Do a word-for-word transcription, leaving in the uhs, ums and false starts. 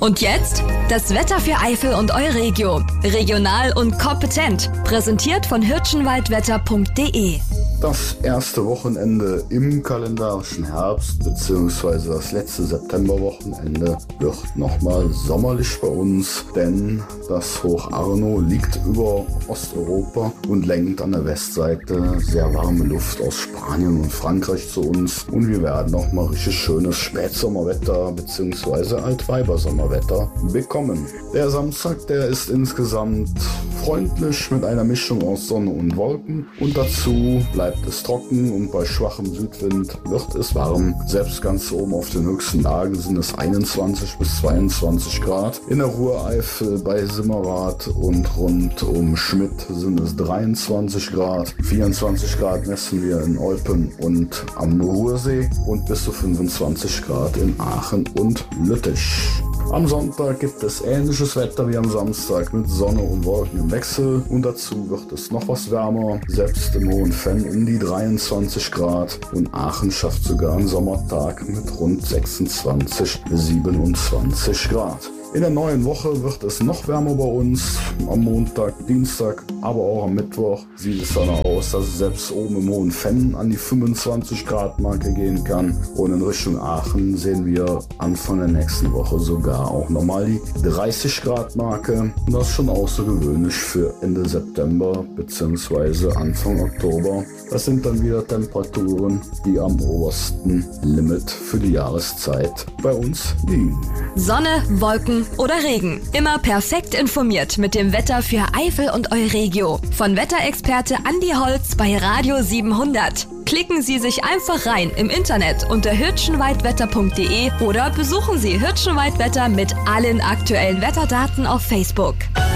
Und jetzt das Wetter für Eifel und Euregio. Regional und kompetent. Präsentiert von hirschenwaldwetter punkt de. Das erste Wochenende im kalendarischen Herbst bzw. das letzte Septemberwochenende wird nochmal sommerlich bei uns, denn das Hoch Arno liegt über Osteuropa und lenkt an der Westseite sehr warme Luft aus Spanien und Frankreich zu uns und wir werden nochmal richtig schönes Spätsommerwetter bzw. Altweibersommerwetter bekommen. Der Samstag, der ist insgesamt freundlich mit einer Mischung aus Sonne und Wolken und dazu bleibt es trocken und bei schwachem Südwind wird es warm. Selbst ganz oben auf den höchsten Lagen sind es einundzwanzig bis zweiundzwanzig Grad. In der Ruhreifel bei Simmerath und rund um Schmidt sind es dreiundzwanzig Grad. vierundzwanzig Grad messen wir in Eupen und am Ruhrsee und bis zu fünfundzwanzig Grad in Aachen und Lüttich. Am Sonntag gibt es ähnliches Wetter wie am Samstag mit Sonne und Wolken im Wechsel und dazu wird es noch was wärmer, selbst im Hohenfenn um die dreiundzwanzig Grad und Aachen schafft sogar einen Sommertag mit rund sechsundzwanzig bis siebenundzwanzig Grad. In der neuen Woche wird es noch wärmer bei uns. Am Montag, Dienstag, aber auch am Mittwoch sieht es dann aus, dass es selbst oben im Hohenfenn an die fünfundzwanzig Grad Marke gehen kann. Und in Richtung Aachen sehen wir Anfang der nächsten Woche sogar auch nochmal die dreißig Grad Marke. Und das ist schon außergewöhnlich für Ende September bzw. Anfang Oktober. Das sind dann wieder Temperaturen, die am obersten Limit für die Jahreszeit bei uns liegen. Sonne, Wolken oder Regen. Immer perfekt informiert mit dem Wetter für Eifel und Euregio. Von Wetterexperte Andi Holz bei Radio siebenhundert. Klicken Sie sich einfach rein im Internet unter hirschenwaldwetter punkt de oder besuchen Sie Hirschenwaldwetter mit allen aktuellen Wetterdaten auf Facebook.